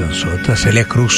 cancionzota, Celia Cruz.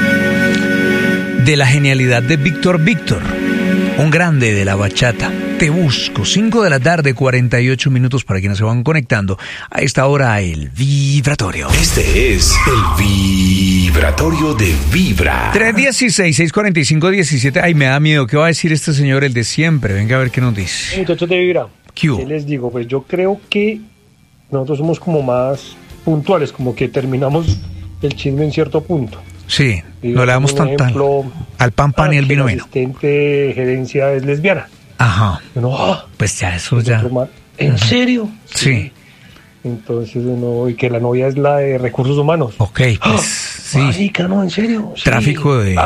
De la genialidad de Víctor Víctor, un grande de la bachata. Te busco, 5 de la tarde, 48 minutos para quienes se van conectando. A esta hora, el vibratorio. Este es el vibratorio de Vibra. 316, 645, 17. Ay, me da miedo. ¿Qué va a decir este señor, el de siempre? Venga a ver qué nos dice. Muchachos de Vibra, ¿Qué hubo? ¿qué les digo? Pues yo creo que nosotros somos como más puntuales, como que terminamos el chisme en cierto punto. Sí, no le damos tanta al pan y el vino vino. La asistente de gerencia es lesbiana. Ajá. Uno, pues ya eso ya. ¿En serio? Sí. Entonces y que la novia es la de recursos humanos. Ok, pues sí. Marica, no, en serio. Sí. Tráfico de.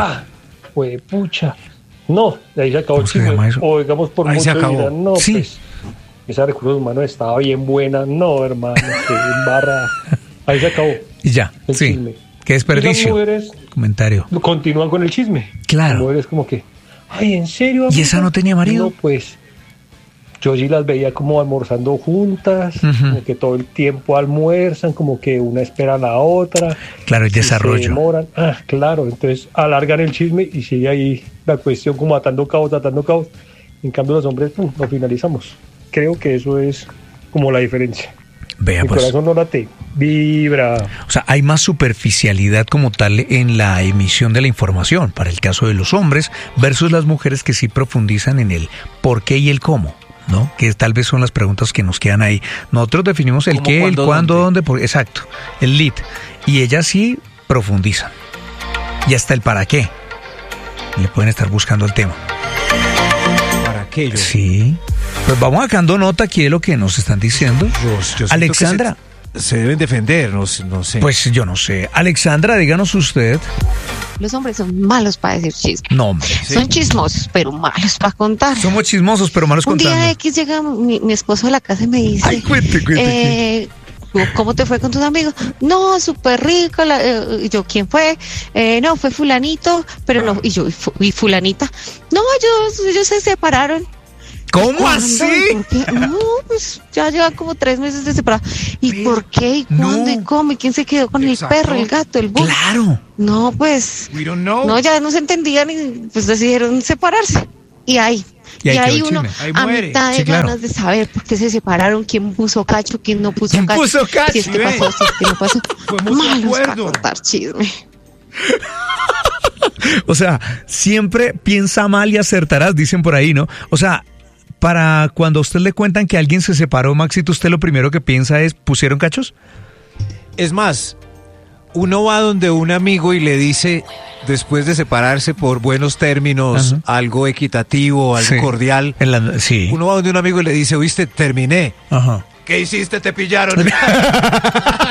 Pucha. No, de ahí se acabó el ¿Cómo se llama chisme. eso? O digamos por Ahí mucho se acabó. dirán, no, Sí. pues esa de recursos humanos estaba bien buena. No, hermano, que barra. Ahí se acabó. Y ya, el sí. chisme. Qué desperdicio. Y las mujeres Comentario. continúan con el chisme. Claro. Las mujeres como que, ay, ¿en serio? ¿Y amiga? esa no tenía marido? No, pues yo sí las veía como almorzando juntas, como que todo el tiempo almuerzan, como que una espera a la otra. Claro, el si desarrollo. se demoran. Claro, entonces alargan el chisme y sigue ahí la cuestión como atando cabos. En cambio los hombres, lo finalizamos. Creo que eso es como la diferencia. Vea, Mi pues. corazón no late, vibra. O sea, hay más superficialidad como tal en la emisión de la información para el caso de los hombres versus las mujeres que sí profundizan en el por qué y el cómo, ¿no? Que tal vez son las preguntas que nos quedan ahí. Nosotros definimos el qué, el cuándo, dónde, exacto, el lead. Y ellas sí profundizan. Y hasta el para qué. Le pueden estar buscando el tema. ¿Para qué? Sí. Pues vamos sacando nota aquí de lo que nos están diciendo. Yo siento Alexandra. que se deben defender, no sé. Pues yo no sé. Alexandra, díganos usted. Los hombres son malos para decir chismes. No, hombre. Sí. Son chismosos, pero malos para contar. Somos chismosos, pero malos Un contando. día X llega mi esposo a la casa y me dice... Ay, cuente. ¿Cómo te fue con tus amigos? No, súper rico. Y yo, ¿quién fue? No, fue fulanito, pero no. Y yo, ¿y fulanita? No, ellos se separaron. ¿Cómo ¿Cuándo? así? ¿Por qué? No, pues ya llevan como 3 meses de separado. ¿Y por qué? ¿Y cuándo? No. ¿Y cómo? ¿Y quién se quedó con Exacto. el perro, el gato, el burro? Claro. No, pues... We don't know. No, ya no se entendían y pues decidieron separarse. Y ahí quedó uno el chisme. Ahí a muere. mitad de Sí, claro. ganas de saber por qué se separaron, quién puso cacho, quién no puso ¿Quién cacho. puso cacho? Si es que Sí, pasó, si es que no pasó. Fue mutuo Malos para acuerdo. contar chisme. O sea, siempre piensa mal y acertarás, dicen por ahí, ¿no? O sea, para cuando a usted le cuentan que alguien se separó, Maxito, usted lo primero que piensa es, ¿pusieron cachos? Es más, uno va donde un amigo y le dice, después de separarse por buenos términos, Ajá. algo equitativo, algo Sí. cordial, Sí. uno va donde un amigo y le dice, oíste, terminé. Ajá. ¿Qué hiciste? Te pillaron.